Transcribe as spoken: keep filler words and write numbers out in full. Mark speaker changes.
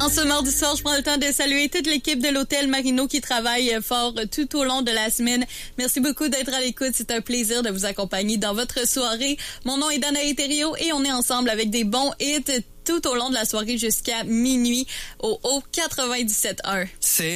Speaker 1: En ce mardi soir, je prends le temps de saluer toute l'équipe de l'Hôtel Marino qui travaille fort tout au long de la semaine. Merci beaucoup d'être à l'écoute. C'est un plaisir de vous accompagner dans votre soirée. Mon nom est Danae Thériault et on est ensemble avec des bons hits tout au long de la soirée jusqu'à minuit au Haut quatre-vingt-dix-sept un.
Speaker 2: C'est